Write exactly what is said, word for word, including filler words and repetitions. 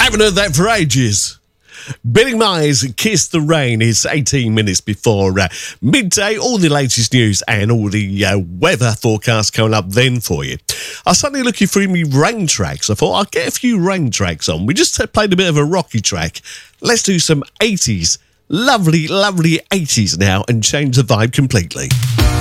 Haven't heard that for ages. Billy Myers, Kiss the Rain. It's eighteen minutes before uh, midday. All the latest news and all the uh, weather forecasts coming up then for you. I was suddenly looking through me rain tracks. I thought I'll get a few rain tracks on. We just played a bit of a rocky track. Let's do some eighties. Lovely, lovely eighties now and change the vibe completely.